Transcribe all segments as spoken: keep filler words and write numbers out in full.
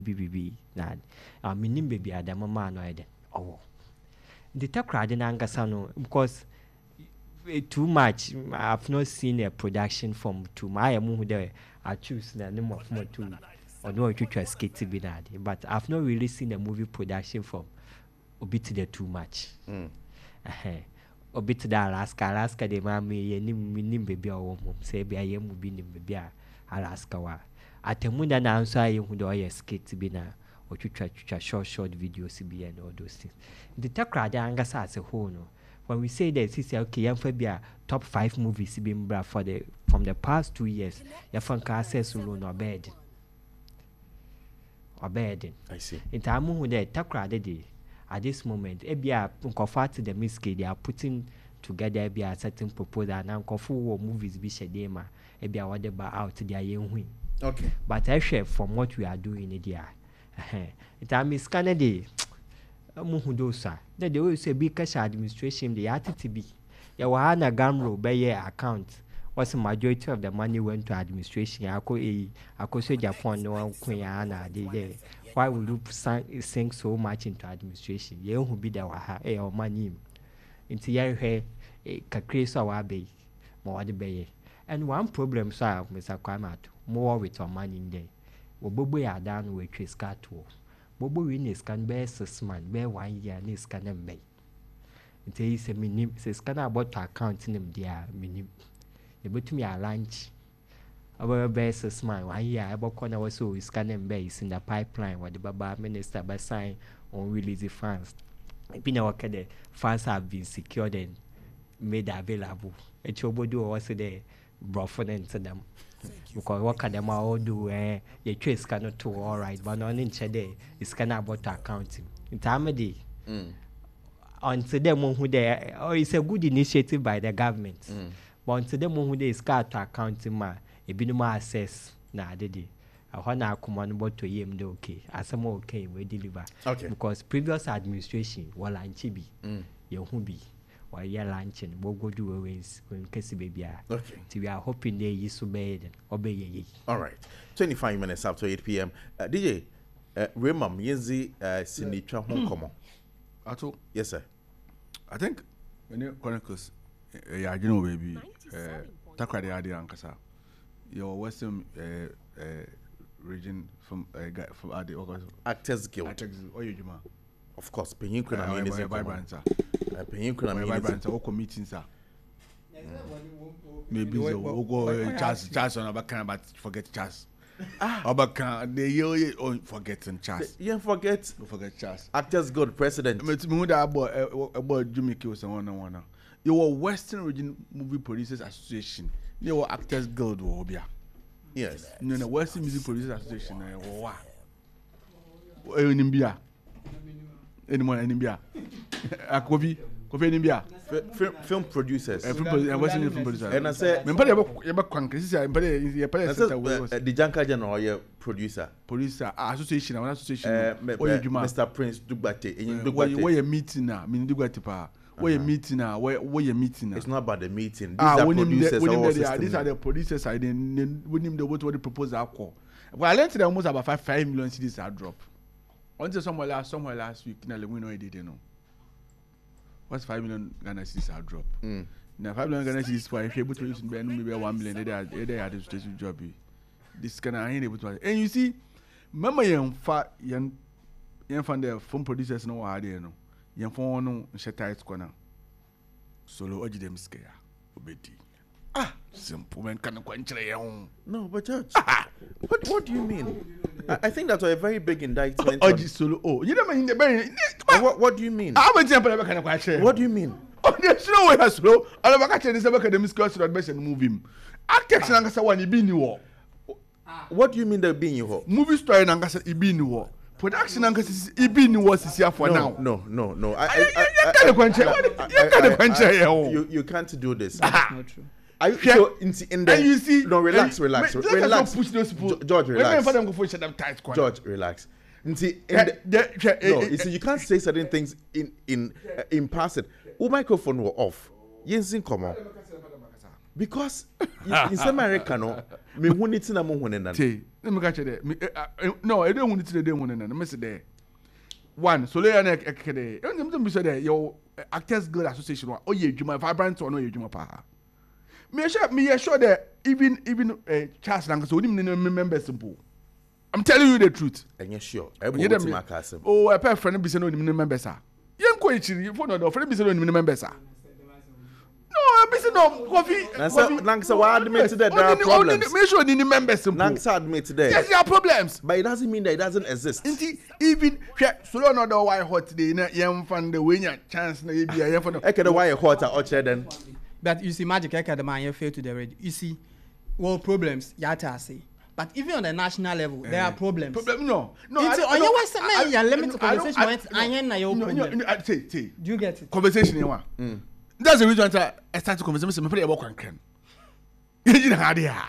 B B B na uh, minim baby ada mama no ede oh the takrade na angasa no because uh, too much I've not seen a production from too my mu there I choose na name of more too or no to skate be na but I've not really seen a movie production from a bit the too much mm. uh-huh. A bit da Alaska Alaska de mama ye nim minim baby o mum say be aye mu bi nim baby Alaska wa atemunda na anso aye hu de oye skate bi na otwitwa twitwa short short videos bi and all those things the takrade angasa as a whole no when we say that it's okay yamfa bi a top five movies bi mbra for the from the past two years yafan ka access ro no bed obed I see entamu hu de takrade de at this moment e bia nkofat the miske they are putting together be a certain proposal na nkofo wo movies bi shedema e bia wade ba out there yenhu okay but I share from what we are doing in there eh it am is Canada muhu dosa that they will say big cash administration the attitude ya wa na gamro be ye account what's the majority of the money went to administration ako e ako so Japan no kun ya na dey why will you sink so much into administration ye hu bi da wa ha e o money into ye hwe kakre so wa be mo wade be ye and one problem so Mister Kwamato more with our money in there obobo ya dan we twe skato bobo we ne scan be six man be one year ne scan me into he say minim say scan about account nim dia minim e betumi a lunch our be six man one year abo kona we so scan be is in the pipeline what the baba minister by sign on release the funds be na work the funds have been secured and made available e chobodo was there brofo into them because what can them all do eh your trace cannot to all right but on in there is kind about accounting in time of day mm. until them who there oh it's a good initiative by the government mm. but until them who there is car to accounting ma e be no more access na dey I wanna come on board to him do okay as I'm okay we deliver okay because previous administration wala nchibi mm. ye hu bi why you launching we go do ways when case baby okay so we are hoping they use to be obey ye all right twenty-five minutes after eight p.m. uh, D J uh, Remam Yenzi uh, Sinitra Hong Kong Ato yes sir I think when you chronicles yeah you know baby uh takrade ade ankasa your western uh, uh, region from uh, from ade Actors Guild Actors Guild oyejuma of course penyin kuna me is vibrant penyin kuna me vibrant o committee sir maybe so we go Charles Charles on about but forget Charles ah about the you forgetting Charles you forget forget Charles Actors Guild president me me that about about Jimmy K was one one you were Western Region Movie Producers Association you were Actors Guild wo bia yes no no Western Music Producers Association na wo wa e ni bia eni mo eni bia akobi kofi eni bia film producers film producers Western film producers and I say me pade ye ba kwan krisi ya pade ye pade sector we the Janka General ye producer producer association one association uh, Mister Prince Dugbate enyin Dugbate we ye meeting na me Dugbate pa we ye meeting na we we ye meeting na it's not about the meeting these ah, are producers they are, these are the producers I then we name the what what the proposal call well I learned that almost about five, five million cedis are drop until somewhere last somewhere last week na le we know it did you know what's five million Ghana cedis are drop mm. Now five million Ghana cedis for if you able to use maybe one million they are they are the station job this can I ain't able to and you see remember yen fa yen yen from the film producers no are there no yen for no share tight corner solo oji dem scare obedi ah simple man can kwanchire yen no but church what what do you mean I, I think that's a very big indictment oji solo oh you know in the what what do you mean how many people can kwanchire what do you mean oh there's no way has slow ala baka chire this baka dem scare so that move him actors na ngasa wani bi ni wo what do you mean they being you movie story na ngasa ibi ni wo production and ibi ni was here for now. No, no, no. I, I, you you can't do this. That's not true. I so in, in the, and you see, no, relax, relax, let, relax. Push those people. George, relax. For them go for shut them tight. George, relax. And see, in the, the, no, you see, you can't say certain things in in uh, in passing. Oh, microphone were off. Yensin come on. Because in America, no, Me who needs na mo hunena. Say, let me catch it. No, I don't want to do hunena. Me say there. One, so le na ekede. You know me say there your Actors Guild Association one. Oh yeah, Juma vibrant or no Juma pa. Me sure me sure that even even uh, Charles Lanka so him member simple. I'm telling you the truth. And yes, sure. Oh, a pair friend be saying no member sir. Young quenching you for no friend be saying no member sir. No, I'm saying no coffee. Lanka why admit that there are problems. Make sure the members simple. Lanka admit there. Yes, there are problems. But it doesn't mean that it doesn't exist. Even so long no do why hot today na yam fan the way chance na be yam for no. I can why hot or then. But you see, Magic Academy, you fail to the ready. You see, well, problems, yata say. But even on the national level, there are problems. Problem no, no. It's on your Western man, you limit conversation. I ain't na your problem. Say, say. Do you get it? Conversation you want. That's the reason I start to conversation. Me put a walk and can. You know how they are.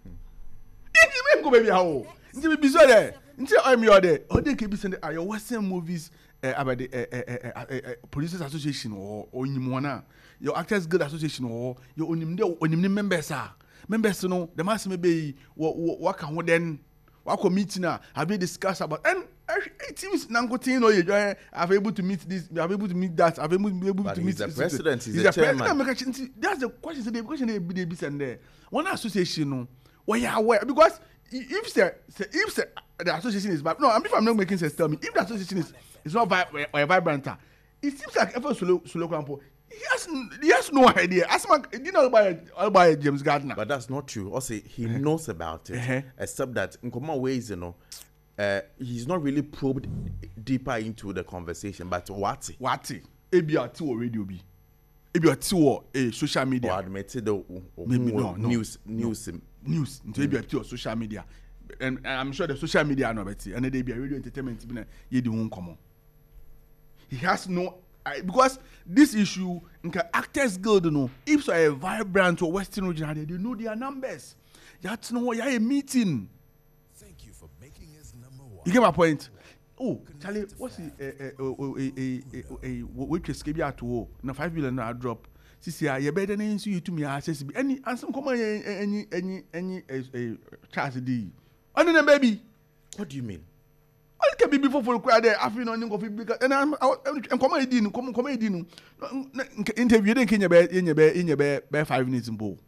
You make go baby how. You be so there. Until I'm your there. Or they keep sending are your Western movies about the Producers Association or or Nimwana. Your Actors Guild Association or your onim members are members you know the mass maybe what what can we then what meeting now have we discussed about and it seems Nangotin or you are able to meet this are able to meet that are able to be able but to he's meet the president he's, he's the chairman. That's the question the question they be be send there one association no where you are aware because if say if say the association is bad no if I'm not making sense tell me if the association is is not vi- or vibrant it seems like ever solo solo campo. He has, he has no idea. Ask my, you know about, about James Gardner. But that's not true. Also, he knows about it, uh-huh. except that in common ways, you know, uh, he's not really probed deeper into the conversation. But what? What? A B R T or radio B. A B R T or a social media. Or admitted the maybe no, no, news, news, no. news. Into mm. A B R T or social media. And, and I'm sure the social media are not better. And they be a radio entertainment. You do won't come on. He has no. I, because this issue, okay, Actors Guild, you know, if so a vibrant or Western region, they know their numbers. You have to know you have a meeting. Thank you for making us number one. You get my point? Oh, Charlie, what's the a a a a which is Skibia to na five billion dollar drop? See, see, you better than you to me access any and some come any any any a charge D. And then baby, what do you mean? All can be before for crowd there. I feel no coffee because and I'm I'm come edin come come edin interview then can you be in your be in your be be five minutes in bowl.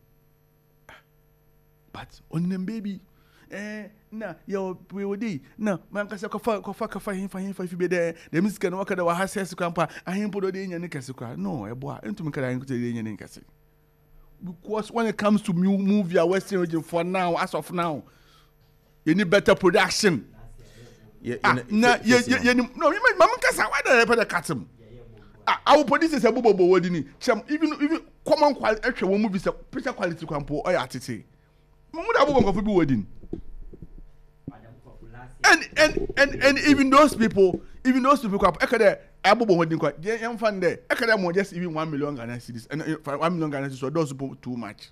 But on them baby eh na yo we would na man ka say kofa kofa kofa him for him for if be there the music no work there wa access kwampa ahim podo dey nya kese kwa no e boa entum kara nko dey nya kese because when it comes to movie a Western region for now as of now you need better production. Yeah, ah, na yeah, yeah, yeah, no, mama kasa why the report the katem. Ah, our police is a bobo wodi ni. Even even common quality ehwe wo movie say picture quality kwampo o ya tete. Mo mu da bobo nkofo bi wodi ni. And and and and even those people, even those people kwampo ekade abobo wodi kwa. Yem fan there. Ekade mo just even one million Ghana cedis and one million Ghana cedis so those people too much.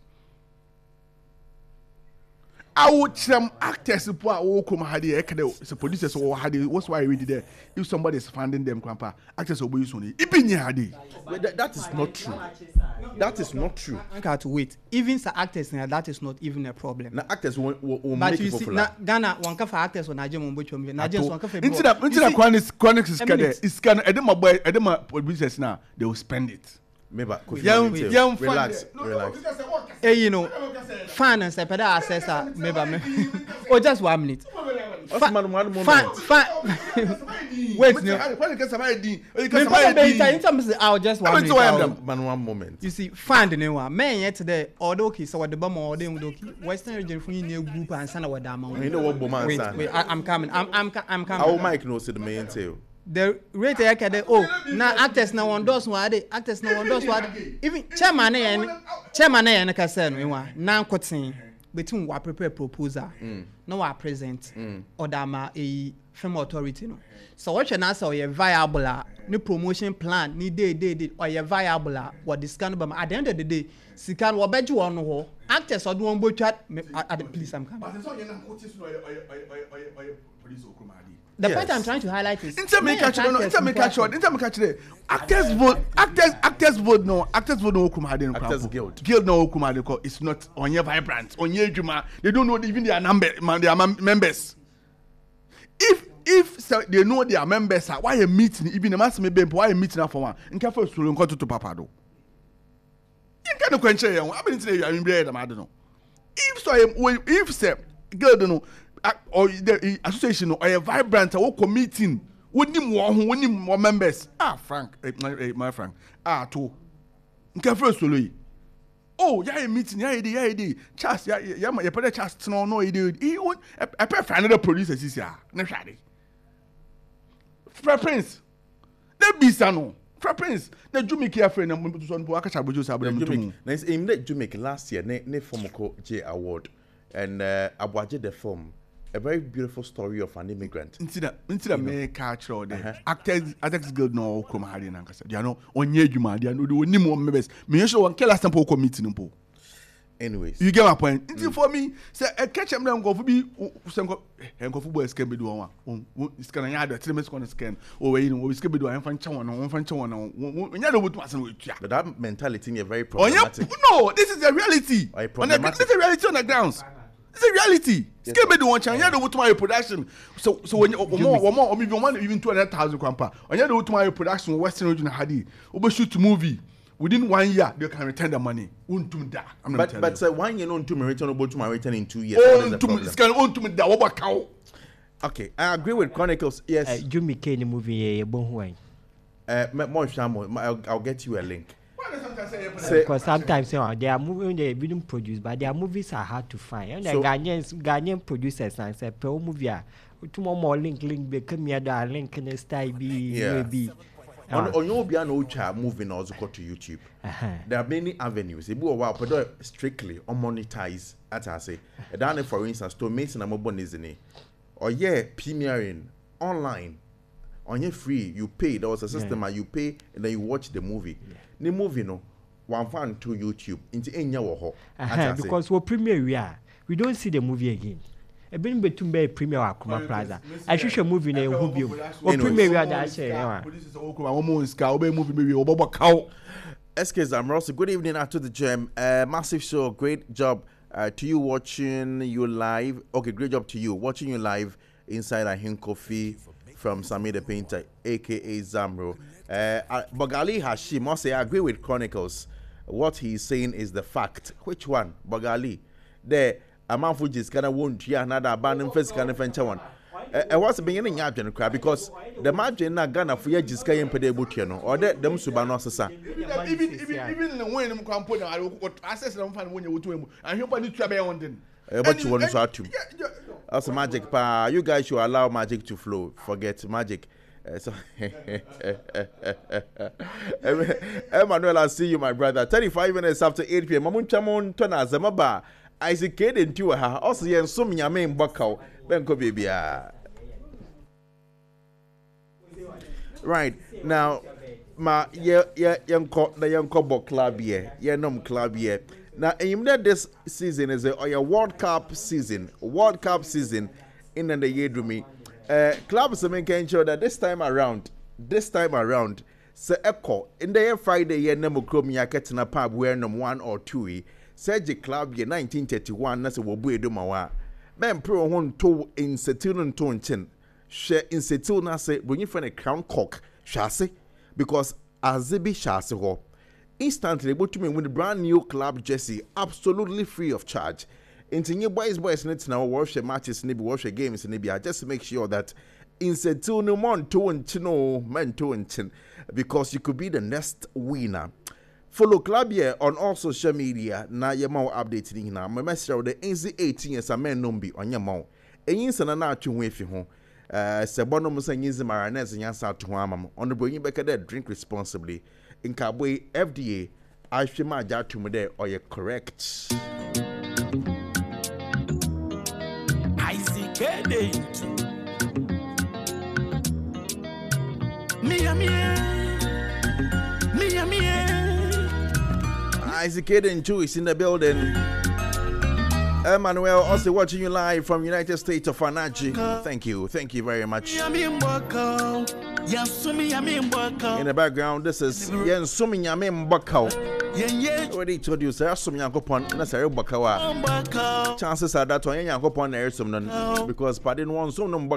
I would some actors who are all come had the producers or had what's why I read there. If somebody is funding them, grandpa, actors will be using it. That is not true. That is not true. I can't wait. Even for actors now, that is not even a problem. Now actors will, will, will but make you it see, popular. Ghana one for actors on Nigeria Mumbo Nigeria one for. Into that into that chronic chronic is kind of is kind of edema boy edema producers now they will spend it. Maybe young young relax relax. Hey, you know, fan and step that access maybe me. Oh, just one minute. Fan, one moment. Fan, fan. Wait, no. When you get somebody, you get somebody. In terms of I'll just one minute. Man, one moment. You see, fan the new one. Man, yet today, although okay, so what the bomb or the Western region from new group and son of what damn. You know what bomb Wait, wait, I'm coming. I'm, I'm, I'm coming. Our mic knows the main tail. The rate I can oh now actors now one does one day actors now one does one even chairman and chairman and I say no one now cutting between what prepare proposal no what present or dama a film authority no so what you now say viable new promotion plan need day day or you viable what this can but at the end of the day si can what bet you on no actors or do one chat please I'm coming. The Yes. point I'm trying to highlight is. Inter me men catch no, actors inter me catch important. inter me catch there. Actors vote, actors, actors vote no, actors vote no. Kumade no. Actors Guild. Guild no kumade ko. It's not onye vibrant, onye juma. They don't know even their number, man, their mem- members. If if so they know their members are why a meeting even the mass me be why a meeting for one. Inka first to nko to papa do. Inka no kwenche yan. I been say you am be dem ade no. If so if say guild no or the association or a vibrant or committing. Wonim wo ho wonim mo members ah Frank eh, my, eh, my Frank ah to nka first solo yi oh ya meeting ya dey ya dey Charles ya ya ya pede Charles no no e dey e won e pe fa another producer sisi ah na hwade Fra Prince na bisa no Fra Prince na Jumi Kia friend na mo so no aka cha bojo sa abra mutum na is in that Jumi last year ne ne form ko J award and uh, Abuaje the form a very beautiful story of an immigrant. Instead, instead me catch all the actors, actors guild no come hard na kasa. They no onye juma, they no do ni mo members. Me show one kill last time po meeting no. Anyways, You get my point. Mm. For me, say a catch them go for be some go en go football scan be do one. Scan ya the three minutes going scan. Oh we know we scan be do one fan chawan one fan chawan no. Nya do what asan we tua. but that mentality is very Oh yeah, problematic. no, this is the reality. Oh, On the, problematic. this is the reality on the grounds. It's a reality. Yes. Scale made one chance. Yeah, the my production. So so when you more or more or maybe one even two hundred thousand kwampa. On yeah, the my production Western region hadi. Obe shoot movie within one year they can return the money. Untum da. I'm not But telling but you. uh, one year on to my return about to my return in two years. What is the Untum problem? scan untum da what cow. Okay, I agree with Chronicles. Yes. Uh, Jumi K in the movie ye bon huai. Uh, me- more shamo. I'll, I'll get you a link. Say, Because sometimes you know, they are movies they didn't produce, but their movies are hard to find. And the So- Ghanaians, Ghanaian producers and say, "Per movie, tomorrow more link, link, be come here, that link in the style be, Yeah. maybe." On on your piano ucha moving also go to YouTube. Uh-huh. There are many avenues. Ebu wa but strictly on monetize. As I say, down for instance, to Mason and Mobon is in or yeah, premiering online. On your free, you pay. There was a system and you pay and then you watch the movie. The movie no one fan to YouTube into any wo Uh-huh, because we premiere we are, we don't see the movie again. A bit between be premiere Akuma Plaza. I should show movie na who be. We premiere we are that share. Police say okuma omo ska obe movie maybe obo cow. S K Zamrosi, good evening after the gym. Uh, massive show, great job uh, to you watching you live. Okay, great job to you watching you live inside Ahin Kofi from Sami the Painter, aka Zamro. Uh, uh, Bogali Hashim must say I agree with Chronicles. What he's saying is the fact. Which one? Bogali. The amount for just kind of won't hear another abandoned first kind of venture one. I was beginning to cry because the margin na Ghana for your just can't pay the butcher or that them subano sasa. Even even even when them come put I access them find when you to and you need to be on them. But you want to start to. That's magic pa. You guys should allow magic to flow. Forget magic. Uh, so Emmanuel, I see you, my brother. thirty-five minutes after eight p.m. Mamun chamon tona zamaba. Isaac Kade into her. Also, yen sum yame mbakao. Benko baby. Right now, ma ye ye young co the young cobo club here. Ye nom club here. Now, in this season is a or your World Cup season. World Cup season in the year to me. Uh, clubs are making sure that this time around, this time around, say echo in the year Friday year nemo chrome ya ketina pub where num one or two. Serge club year nineteen thirty-one na se wobu edumawa. Ben pro hon to in setilun to nchin. Share in setil na se when you find a crown cock shase because azebi shase ho. Instantly able to me with a brand new club jersey absolutely free of charge. Into new boys boys net now watch the matches maybe watch the games maybe just to make sure that in setil no mon to and chino men to and chin because you could be the next winner. Follow club here on all social media. Now you're more updating now. My message of the N Z eighteen years a man numbi on your mouth. And you send a to with you. Uh, Sabono Musa Yiz Maranez and Yansa to Hamam on the bringing back there, drink responsibly. In Kabwe F D A, I should my job to me there or you're correct. Isaac Kade. Mia mia. Mia mia. Isaac Kade and Jew is in the building. Emmanuel, also watching you live from United States of Anaji. Thank you. Thank you very much. In the background, this is Yen Sumi Yamin Bakao. I already told you, sir, Sumi Yankopon, necessary Bakawa. Chances are that one Yankopon air some because Padin wants some